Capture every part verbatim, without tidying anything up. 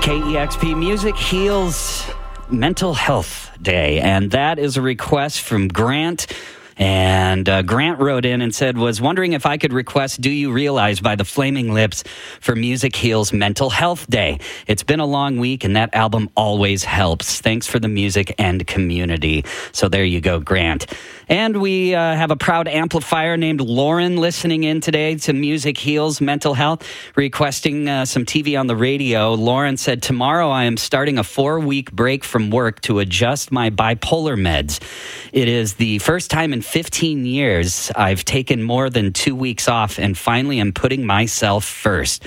K E X P Music Heals Mental Health Day, and that is a request from Grant. And uh, Grant wrote in and said, was wondering if I could request Do You Realize by the Flaming Lips for Music Heals Mental Health Day. It's been a long week, and that album always helps. Thanks for the music and community. So there you go, Grant. And we uh, have a proud amplifier named Lauren listening in today to Music Heals Mental Health, requesting uh, some T V on the radio. Lauren said, tomorrow I am starting a four-week break from work to adjust my bipolar meds. It is the first time in fifteen years I've taken more than two weeks off, and finally I'm putting myself first.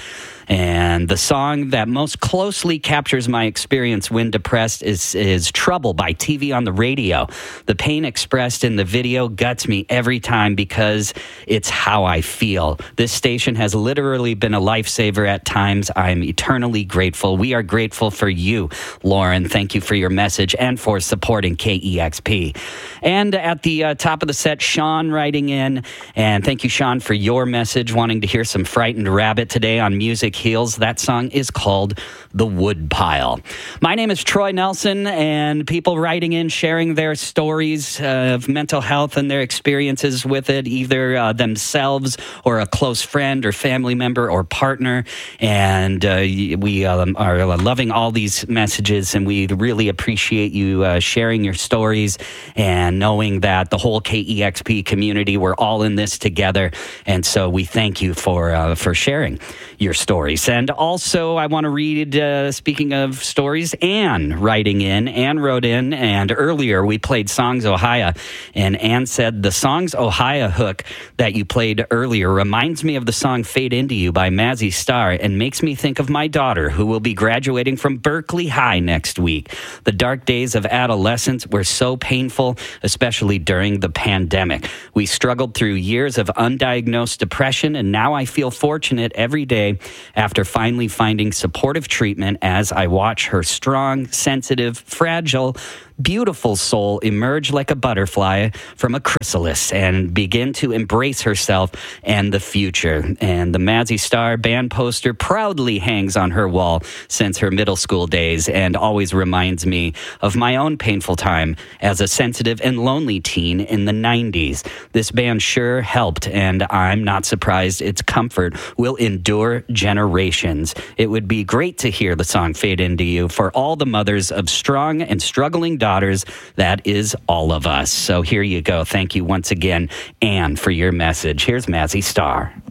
And the song that most closely captures my experience when depressed is, is Trouble by T V on the Radio. The pain expressed in the video guts me every time because it's how I feel. This station has literally been a lifesaver at times. I'm eternally grateful. We are grateful for you, Lauren. Thank you for your message and for supporting K E X P. And at the uh, top of the set, Sean writing in. And thank you, Sean, for your message, wanting to hear some Frightened Rabbit today on Music Heals. That song is called The Woodpile. My name is Troy Nelson, and people writing in, sharing their stories uh, of mental health and their experiences with it, either uh, themselves or a close friend or family member or partner. And uh, we um, are loving all these messages, and we really appreciate you uh, sharing your stories and knowing that the whole K E X P community, we're all in this together. And so we thank you for uh, for sharing your stories. And also, I want to read, uh, speaking of stories, Anne writing in. Anne wrote in, and earlier we played Songs Ohio, and Anne said, the Songs Ohio hook that you played earlier reminds me of the song Fade Into You by Mazzy Star and makes me think of my daughter, who will be graduating from Berkeley High next week. The dark days of adolescence were so painful, especially during the pandemic. We struggled through years of undiagnosed depression, and now I feel fortunate every day after finally finding supportive treatment as I watch her strong, sensitive, fragile, beautiful soul emerge like a butterfly from a chrysalis and begin to embrace herself and the future. And the Mazzy Star band poster proudly hangs on her wall since her middle school days and always reminds me of my own painful time as a sensitive and lonely teen in the nineties. This band sure helped, and I'm not surprised its comfort will endure generations. It would be great to hear the song Fade Into You for all the mothers of strong and struggling daughters. That is all of us. So here you go. Thank you once again, Anne, for your message. Here's Mazzy Star.